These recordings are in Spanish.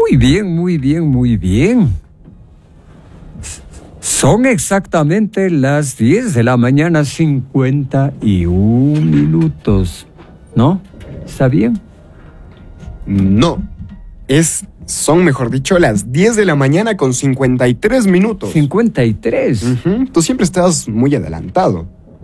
Muy bien, muy bien, muy bien. Son exactamente las 10 de la mañana, 51 minutos. ¿No? ¿Está bien? No. Son, mejor dicho, las 10 de la mañana con 53 minutos. 53. Tú siempre estás muy adelantado.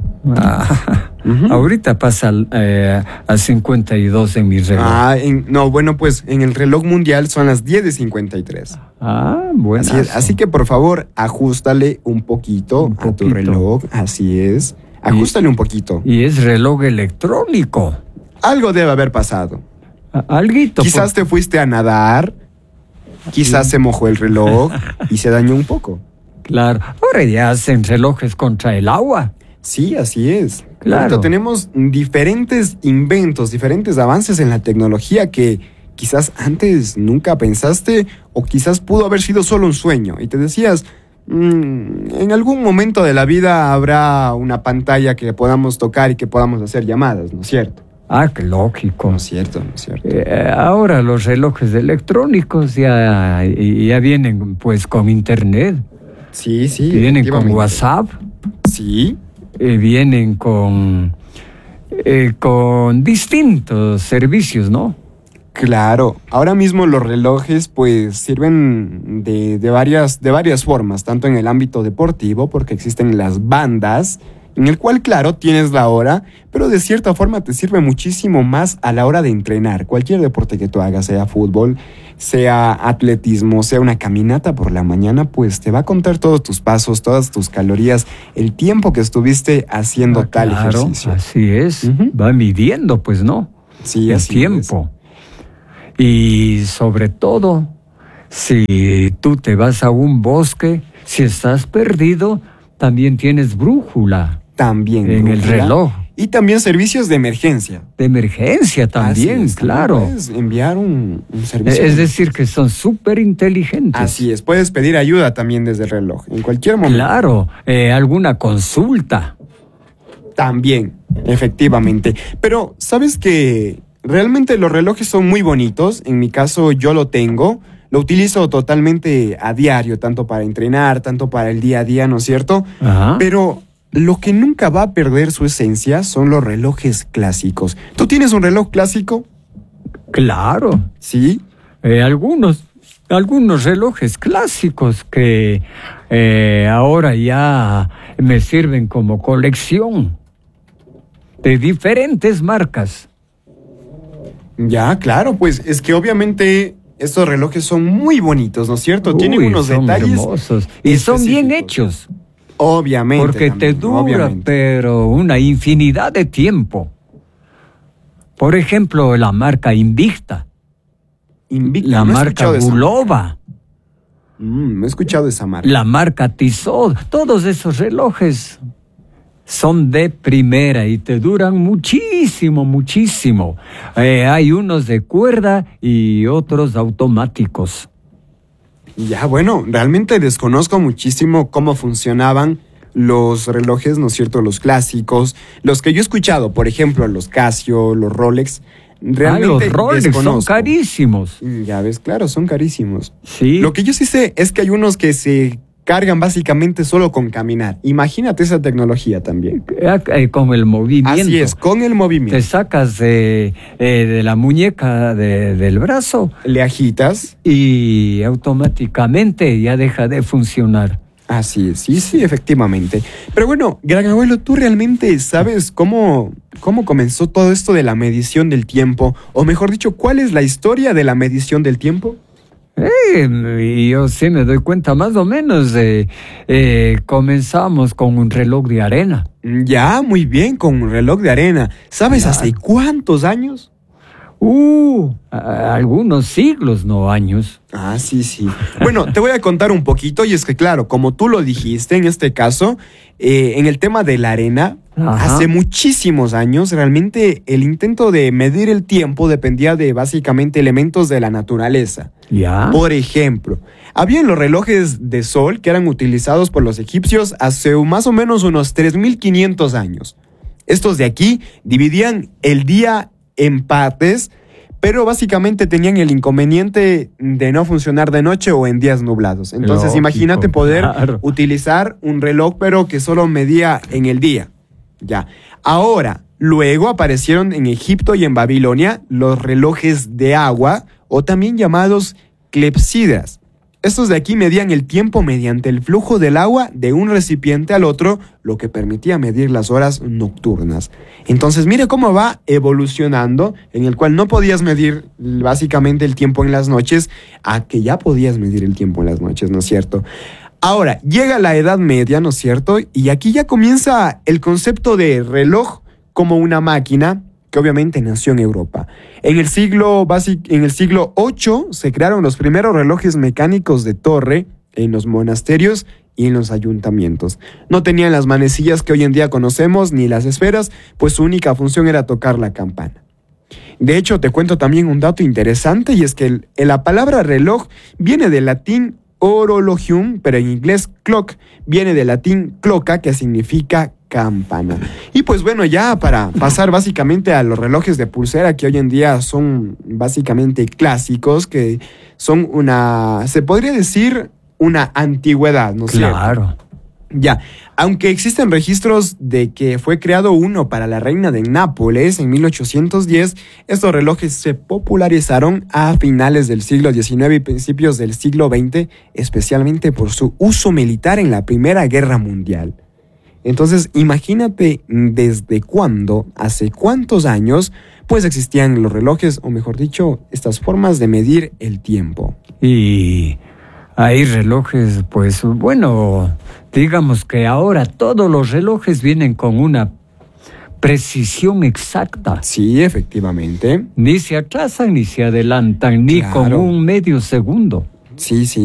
Ahorita pasa a 52 en mi reloj. Pues en el reloj mundial son las 10:53. Bueno. Así que por favor, ajústale un poquito a tu reloj. Así es. Ajústale un poquito. Y es reloj electrónico. Algo debe haber pasado. Alguito. Quizás te fuiste a nadar, quizás se mojó el reloj y se dañó un poco. Claro. Ahora ya hacen relojes contra el agua. Sí, así es. Claro. Ahorita tenemos diferentes inventos, diferentes avances en la tecnología que quizás antes nunca pensaste o quizás pudo haber sido solo un sueño. Y te decías, en algún momento de la vida habrá una pantalla que podamos tocar y que podamos hacer llamadas, ¿no es cierto? Qué lógico. No es cierto, no es cierto. Ahora los relojes electrónicos ya vienen pues con internet. Sí. Vienen con WhatsApp. Sí. Vienen con distintos servicios, ¿no? Claro. Ahora mismo los relojes pues sirven de varias formas, tanto en el ámbito deportivo, porque existen las bandas, en el cual, claro, tienes la hora, pero de cierta forma te sirve muchísimo más a la hora de entrenar. Cualquier deporte que tú hagas, sea fútbol, sea atletismo, sea una caminata por la mañana, pues te va a contar todos tus pasos, todas tus calorías, el tiempo que estuviste haciendo tal ejercicio. Así es. Va midiendo, pues, ¿no? Sí, el así tiempo. Y sobre todo, si tú te vas a un bosque, si estás perdido, también tienes brújula. También. En el reloj. Y también servicios de emergencia. De emergencia también, claro. Puedes enviar un servicio. Es decir, que son súper inteligentes. Así es. Puedes pedir ayuda también desde el reloj, en cualquier momento. Claro. Alguna consulta. También, efectivamente. Pero, ¿sabes qué? Realmente los relojes son muy bonitos. En mi caso, yo lo tengo. Lo utilizo totalmente a diario, tanto para entrenar, tanto para el día a día, ¿no es cierto? Pero lo que nunca va a perder su esencia son los relojes clásicos. ¿Tú tienes un reloj clásico? Claro. ¿Sí? Algunos relojes clásicos que ahora ya me sirven como colección de diferentes marcas. Ya, claro, pues es que obviamente estos relojes son muy bonitos, ¿no es cierto? Tienen unos detalles hermosos y son bien hechos. Obviamente. Porque también, te dura, obviamente. pero una infinidad de tiempo. Por ejemplo, la marca Invicta. La marca Bulova. He escuchado esa marca. La marca Tissot. Todos esos relojes son de primera y te duran muchísimo, muchísimo. Hay unos de cuerda y otros automáticos. Ya, bueno, realmente desconozco muchísimo cómo funcionaban los relojes, ¿no es cierto? Los clásicos, los que yo he escuchado, por ejemplo, los Casio, los Rolex. Realmente los Rolex son carísimos. Ya ves, claro, son carísimos. Sí. Lo que yo sí sé es que hay unos que se cargan básicamente solo con caminar. Imagínate esa tecnología también. Con el movimiento. Así es, con el movimiento. Te sacas de la muñeca del brazo. Le agitas. Y automáticamente ya deja de funcionar. Así es, sí, efectivamente. Pero bueno, gran abuelo, ¿tú realmente sabes cómo comenzó todo esto de la medición del tiempo? O mejor dicho, ¿cuál es la historia de la medición del tiempo? Yo sí me doy cuenta más o menos. Comenzamos con un reloj de arena. Ya, muy bien, con un reloj de arena. ¿Sabes hace cuántos años? Algunos siglos, no años. Sí. Bueno, te voy a contar un poquito y es que claro, como tú lo dijiste en este caso, en el tema de la arena, hace muchísimos años realmente el intento de medir el tiempo dependía de básicamente elementos de la naturaleza. ¿Ya? Por ejemplo, habían los relojes de sol que eran utilizados por los egipcios hace más o menos unos 3.500 años. Estos de aquí dividían el día en partes, pero básicamente tenían el inconveniente de no funcionar de noche o en días nublados. Entonces, Lógico, imagínate poder claro. utilizar un reloj, pero que solo medía en el día. Ya. Ahora, luego aparecieron en Egipto y en Babilonia los relojes de agua, o también llamados clepsidras. Estos de aquí medían el tiempo mediante el flujo del agua de un recipiente al otro, lo que permitía medir las horas nocturnas. Entonces, mire cómo va evolucionando, en el cual no podías medir básicamente el tiempo en las noches, a que ya podías medir el tiempo en las noches, ¿no es cierto? Ahora, llega la Edad Media, ¿no es cierto? Y aquí ya comienza el concepto de reloj como una máquina, que obviamente nació en Europa. En el siglo VIII se crearon los primeros relojes mecánicos de torre en los monasterios y en los ayuntamientos. No tenían las manecillas que hoy en día conocemos ni las esferas, pues su única función era tocar la campana. De hecho, te cuento también un dato interesante, y es que la palabra reloj viene del latín horologium, pero en inglés clock viene del latín cloca, que significa campana. Y pues bueno, ya para pasar básicamente a los relojes de pulsera, que hoy en día son básicamente clásicos, que son se podría decir, una antigüedad, ¿no es cierto? Claro. Ya, aunque existen registros de que fue creado uno para la reina de Nápoles en 1810, estos relojes se popularizaron a finales del siglo XIX y principios del siglo XX, especialmente por su uso militar en la Primera Guerra Mundial. Entonces, imagínate desde cuándo, hace cuántos años, pues existían los relojes, o mejor dicho, estas formas de medir el tiempo. Y hay relojes, pues bueno, digamos que ahora todos los relojes vienen con una precisión exacta. Sí, efectivamente. Ni se atrasan ni se adelantan, ni Claro. con un medio segundo. Sí, sí.